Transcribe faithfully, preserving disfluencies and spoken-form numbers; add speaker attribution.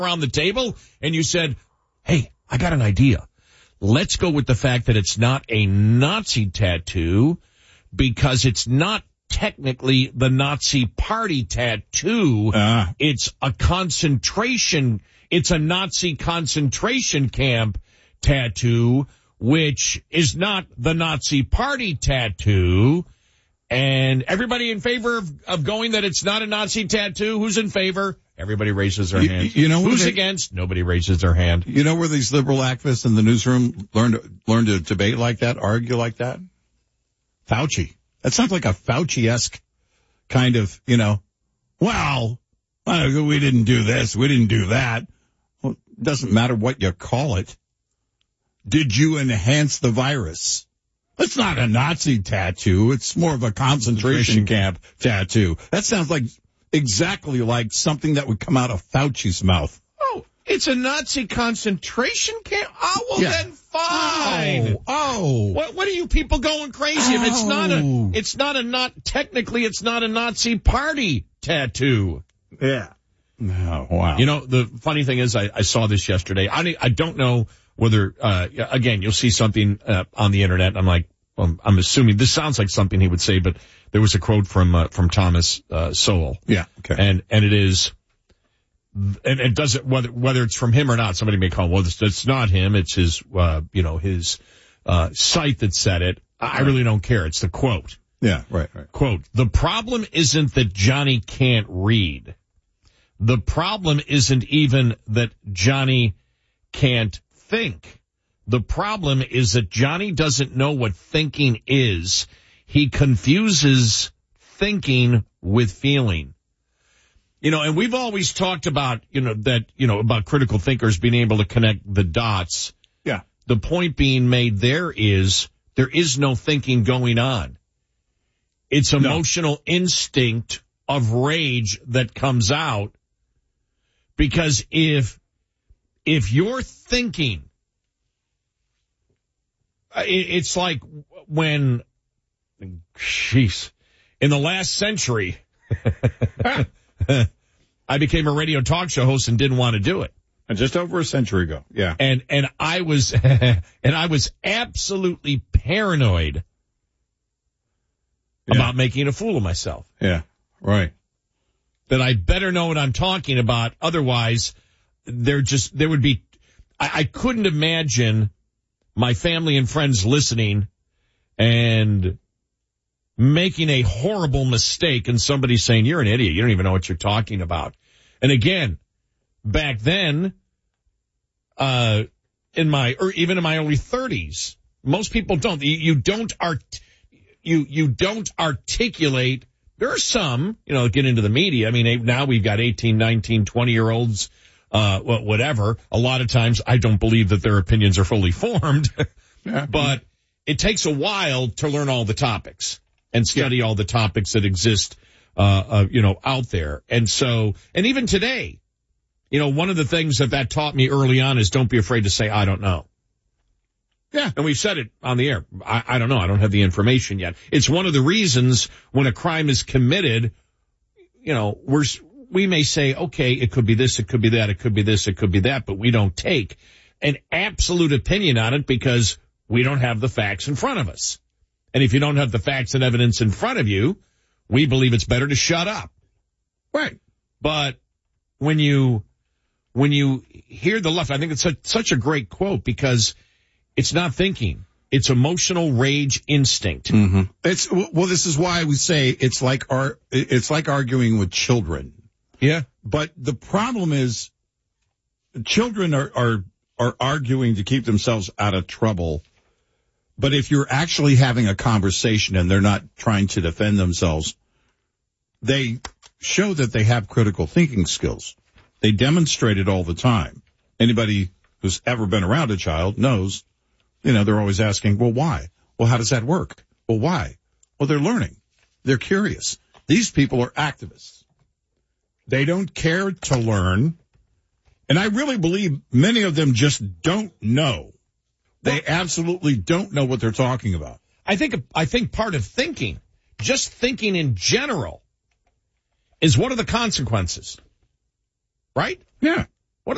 Speaker 1: around the table and you said, hey, I got an idea. Let's go with the fact that it's not a Nazi tattoo because it's not technically the Nazi party tattoo. Uh. It's a concentration. It's a Nazi concentration camp tattoo, which is not the Nazi party tattoo. And everybody in favor of, of going that it's not a Nazi tattoo? Who's in favor? Everybody raises their hand.
Speaker 2: You, you know
Speaker 1: who's
Speaker 2: they,
Speaker 1: against? Nobody raises their hand.
Speaker 2: You know where these liberal activists in the newsroom learn to, learn to debate like that, argue like that? Fauci. That sounds like a Fauci-esque kind of, you know, well, we didn't do this, we didn't do that. Well, it doesn't matter what you call it. Did you enhance the virus? It's not a Nazi tattoo. It's more of a concentration camp tattoo. That sounds like exactly like something that would come out of Fauci's mouth.
Speaker 1: Oh, it's a Nazi concentration camp? Oh, well, yeah. Then fine.
Speaker 2: Oh, oh.
Speaker 1: What, what are you people going crazy?
Speaker 2: Oh.
Speaker 1: If it's not a, it's not a, not, technically it's not a Nazi party tattoo.
Speaker 2: Yeah. Oh, wow.
Speaker 1: You know, the funny thing is I, I saw this yesterday. I, I don't know whether, uh, again, you'll see something uh, on the internet. And I'm like, um, I'm assuming this sounds like something he would say, but there was a quote from, uh, from Thomas, uh, Sowell.
Speaker 2: Yeah. Okay.
Speaker 1: And, and it is, and it doesn't, whether, whether it's from him or not, somebody may call, well, it's, it's not him. It's his, uh, you know, his, uh, site that said it. I really don't care. It's the quote.
Speaker 2: Yeah. Right. Right.
Speaker 1: Quote, the problem isn't that Johnny can't read. The problem isn't even that Johnny can't think. The problem is that Johnny doesn't know what thinking is. He confuses thinking with feeling. You know, and we've always talked about, you know, that, you know, about critical thinkers being able to connect the dots.
Speaker 2: Yeah.
Speaker 1: The point being made there is there is no thinking going on. It's emotional no. instinct of rage that comes out. Because if, if you're thinking, it's like when, jeez, in the last century, I became a radio talk show host and didn't want to do it.
Speaker 2: And just over a century ago. Yeah.
Speaker 1: And, and I was, and I was absolutely paranoid
Speaker 2: yeah.
Speaker 1: about making a fool of myself.
Speaker 2: Yeah. Right.
Speaker 1: That I better know what I'm talking about. Otherwise, there just, there would be, I, I couldn't imagine my family and friends listening and making a horrible mistake and somebody saying, you're an idiot. You don't even know what you're talking about. And again, back then, uh, in my, or even in my early thirties, most people don't, you, you don't art, you, you don't articulate. There are some, you know, get into the media. I mean, now we've got eighteen, nineteen, twenty year olds, uh, whatever. A lot of times I don't believe that their opinions are fully formed,
Speaker 2: yeah.
Speaker 1: but it takes a while to learn all the topics and study yeah. all the topics that exist, uh, uh, you know, out there. And so, and even today, you know, one of the things that that taught me early on is don't be afraid to say, I don't know. Yeah, and we've said it on the air. I, I don't know. I don't have the information yet. It's one of the reasons when a crime is committed, you know, we're, we may say, okay, it could be this, it could be that, it could be this, it could be that, but we don't take an absolute opinion on it because we don't have the facts in front of us. And if you don't have the facts and evidence in front of you, we believe it's better to shut up.
Speaker 2: Right.
Speaker 1: But when you, when you hear the left, I think it's such, such a great quote because it's not thinking. It's emotional rage instinct.
Speaker 2: Mm-hmm. It's, well, this is why we say it's like our, it's like arguing with children.
Speaker 1: Yeah.
Speaker 2: But the problem is children are, are, are arguing to keep themselves out of trouble. But if you're actually having a conversation and they're not trying to defend themselves, they show that they have critical thinking skills. They demonstrate it all the time. Anybody who's ever been around a child knows, you know, they're always asking, well, why? Well, how does that work? Well, why? Well, they're learning. They're curious. These people are activists. They don't care to learn. And I really believe many of them just don't know. They absolutely don't know what they're talking about.
Speaker 1: I think, I think part of thinking, just thinking in general, is what are the consequences? Right?
Speaker 2: Yeah.